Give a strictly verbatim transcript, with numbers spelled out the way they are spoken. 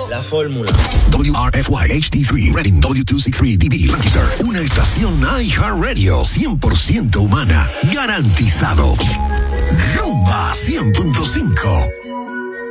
La fórmula. W R F Y H D tres Reading W dos C tres D B Lancaster. Una estación iHeartRadio cien por ciento humana. Garantizado. Rumba cien punto cinco.